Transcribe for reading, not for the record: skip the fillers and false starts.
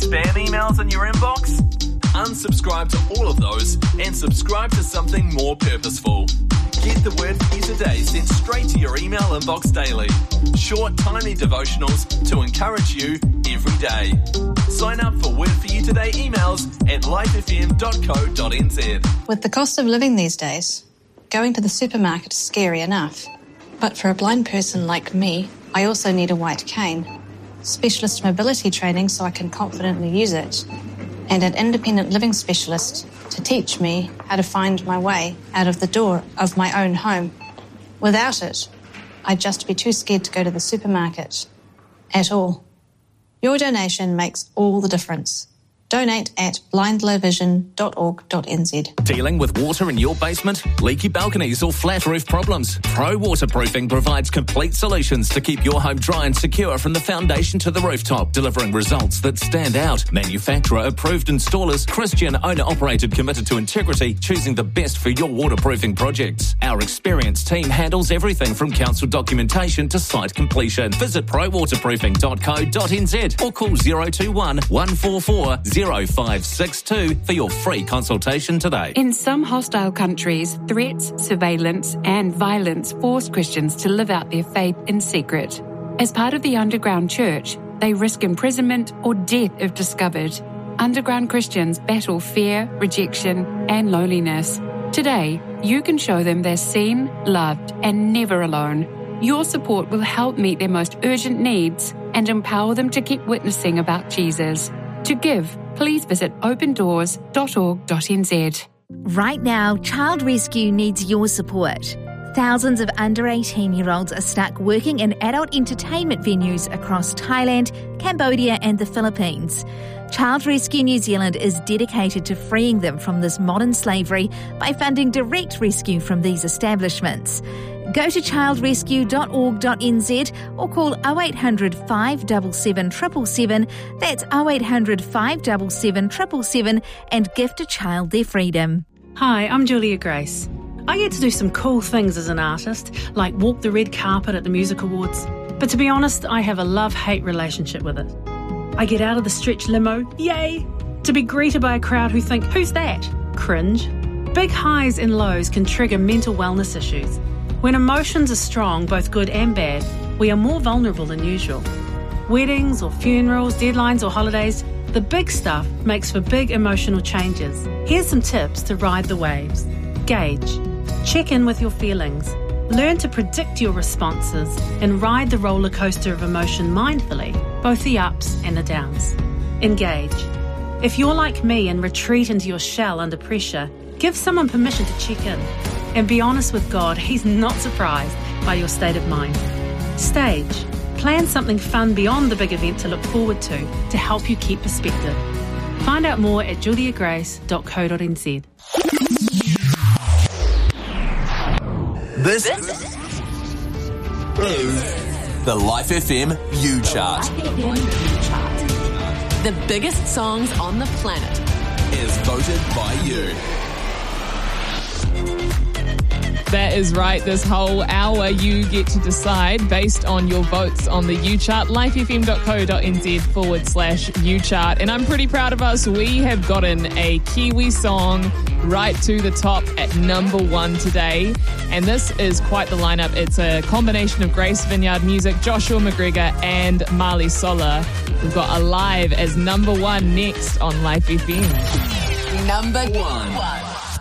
spam emails in your inbox? Unsubscribe to all of those and subscribe to something more purposeful. Get the Word for You Today sent straight to your email inbox daily. Short, tiny devotionals to encourage you every day. Sign up for Word for You Today emails at lifefm.co.nz. With the cost of living these days, going to the supermarket is scary enough. But for a blind person like me, I also need a white cane, specialist mobility training so I can confidently use it, and an independent living specialist to teach me how to find my way out of the door of my own home. Without it, I'd just be too scared to go to the supermarket at all. Your donation makes all the difference. Donate at blindlowvision.org.nz. Dealing with water in your basement, leaky balconies or flat roof problems? Pro Waterproofing provides complete solutions to keep your home dry and secure from the foundation to the rooftop, delivering results that stand out. Manufacturer-approved installers, Christian owner-operated, committed to integrity, choosing the best for your waterproofing projects. Our experienced team handles everything from council documentation to site completion. Visit prowaterproofing.co.nz or call 021 144 0562 for your free consultation today. In some hostile countries, threats, surveillance and violence force Christians to live out their faith in secret. As part of the underground church, they risk imprisonment or death if discovered. Underground Christians battle fear, rejection and loneliness. Today, you can show them they're seen, loved and never alone. Your support will help meet their most urgent needs and empower them to keep witnessing about Jesus. To give, please visit opendoors.org.nz. Right now, Child Rescue needs your support. Thousands of under 18-year-olds are stuck working in adult entertainment venues across Thailand, Cambodia and the Philippines. Child Rescue New Zealand is dedicated to freeing them from this modern slavery by funding direct rescue from these establishments. Go to childrescue.org.nz or call 0800 577 777. That's 0800 577 777 and gift a child their freedom. Hi, I'm Julia Grace. I get to do some cool things as an artist, like walk the red carpet at the Music Awards. But to be honest, I have a love-hate relationship with it. I get out of the stretch limo, yay, to be greeted by a crowd who think, who's that? Cringe. Big highs and lows can trigger mental wellness issues. When emotions are strong, both good and bad, we are more vulnerable than usual. Weddings or funerals, deadlines or holidays, the big stuff makes for big emotional changes. Here's some tips to ride the waves. Gauge. Check in with your feelings. Learn to predict your responses and ride the roller coaster of emotion mindfully, both the ups and the downs. Engage. If you're like me and retreat into your shell under pressure, give someone permission to check in. And be honest with God, He's not surprised by your state of mind. Stage. Plan something fun beyond the big event to look forward to help you keep perspective. Find out more at juliagrace.co.nz. This is the Life FM U Chart. The biggest songs on the planet Is voted by you. That is right. This whole hour you get to decide based on your votes on the U-Chart, lifefm.co.nz/U-Chart. And I'm pretty proud of us. We have gotten a Kiwi song right to the top at number 1 today. And this is quite the lineup. It's a combination of Grace Vineyard Music, Joshua McGregor and Marley Sola. We've got Alive as number 1 next on Life FM. Number 1.